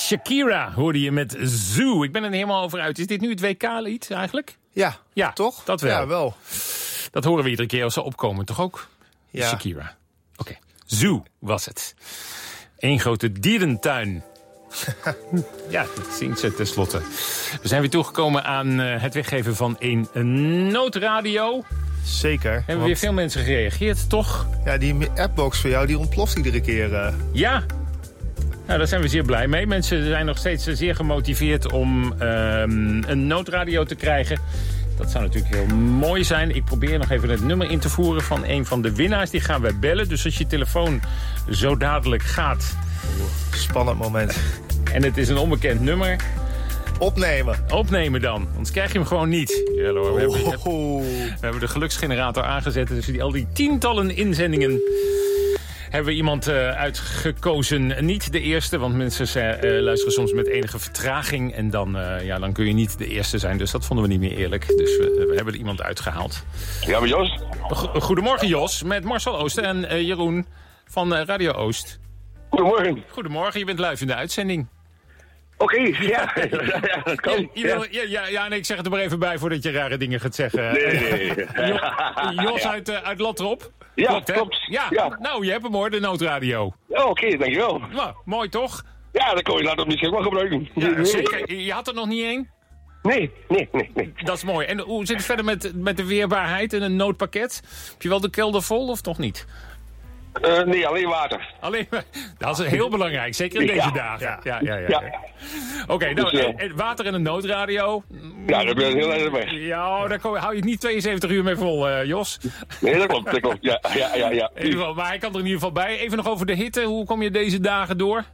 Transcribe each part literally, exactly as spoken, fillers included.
Shakira hoorde je met Zoo. Ik ben er helemaal over uit. Is dit nu het W K-lied eigenlijk? Ja, ja, toch? Dat wel. Ja, wel. Dat horen we iedere keer als ze opkomen, toch ook? Ja. Shakira. Oké, okay. Zoo was het. Eén grote dierentuin. Ja, dat zingt ze tenslotte. We zijn weer toegekomen aan uh, het weggeven van een, een noodradio. Zeker. Hebben want... weer veel mensen gereageerd, toch? Ja, die appbox voor jou, die ontploft iedere keer. Uh... Ja. Nou, daar zijn we zeer blij mee. Mensen zijn nog steeds zeer gemotiveerd om uh, een noodradio te krijgen. Dat zou natuurlijk heel mooi zijn. Ik probeer nog even het nummer in te voeren van een van de winnaars. Die gaan wij bellen. Dus als je telefoon zo dadelijk gaat... Spannend moment. En het is een onbekend nummer. Opnemen. Opnemen dan. Anders krijg je hem gewoon niet. Ja, hoor, we, hebben, we hebben de geluksgenerator aangezet. Dus die, al die tientallen inzendingen... hebben we iemand uh, uitgekozen. Niet de eerste, want mensen uh, luisteren soms met enige vertraging. En dan, uh, ja, dan kun je niet de eerste zijn. Dus dat vonden we niet meer eerlijk. Dus we, we hebben er iemand uitgehaald. Ja, maar Jos. Go- Goedemorgen Jos, met Marcel Ooster en uh, Jeroen van uh, Radio Oost. Goedemorgen. Goedemorgen, je bent live in de uitzending. Oké, okay, ja. ja, dat kan. Ja, ja. Ja, ja, ja, nee, ik zeg het er maar even bij voordat je rare dingen gaat zeggen. Nee, nee, nee. Jos ja. uit, uh, uit Latrop. Ja, klopt, hè? klopt. Ja. Ja, nou, je hebt hem hoor, de noodradio. Oh, oké, okay, dankjewel. Nou, mooi toch? Ja, dan kon je later misschien wel gebruiken. Ja, zeker. Je had er nog niet één? Nee, nee, nee, nee. Dat is mooi. En hoe zit het verder met, met de weerbaarheid en een noodpakket? Heb je wel de kelder vol of toch niet? Uh, nee, alleen water. Alleen, dat is heel belangrijk, zeker in deze ja. dagen. Ja, ja, ja. ja, ja. ja. Oké, okay, nou, dus, uh, water en een noodradio. Ja, daar ben je heel erg mee. Ja, daar hou je het niet tweeënzeventig uur mee vol, uh, Jos. Nee, dat klopt, dat klopt. Ja, ja, ja, ja. In ieder geval, maar hij kan er in ieder geval bij. Even nog over de hitte. Hoe kom je deze dagen door?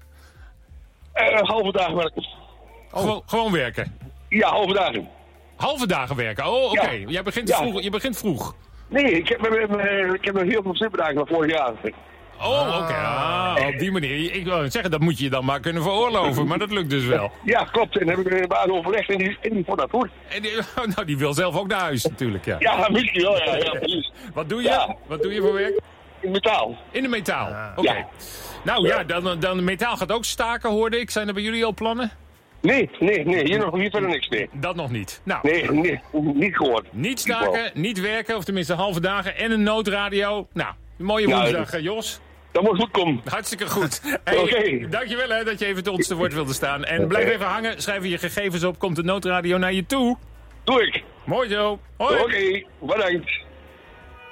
Uh, halve dagen werken. Oh. Gewoon, gewoon werken? Ja, halve dagen. Halve dagen werken? Oh, oké. Okay. Ja. Jij begint, ja. vroeg, je begint vroeg. Nee, ik heb, ik heb heel veel superdagen van vorig jaar. Oh, oké. Okay. Ah, op die manier. Ik wil zeggen, dat moet je je dan maar kunnen veroorloven. Maar dat lukt dus wel. Ja, klopt. En dan heb ik met een baan overlegd en die, en die vond dat goed. En die, nou, die wil zelf ook naar huis natuurlijk, ja. Ja, misschien wel, ja. ja precies. Wat doe je? Ja. Wat doe je voor werk? In metaal. In de metaal? Ah. Oké. Okay. Ja. Nou ja, dan, dan metaal gaat ook staken, hoorde ik. Zijn er bij jullie al plannen? Nee, nee, nee. Hier nog hier verder niks, nee. Dat nog niet. Nou. Nee, nee, niet gehoord. Niet staken, niet werken, of tenminste halve dagen en een noodradio. Nou, een mooie woensdag, nou, Jos. Dat moet goed komen. Hartstikke goed. Hey, Oké. Okay. Dankjewel hè, dat je even te ons te woord wilde staan. En blijf even hangen, schrijf je gegevens op, komt de noodradio naar je toe. Doe ik. Mooi zo. Hoi. Oké, okay, bedankt.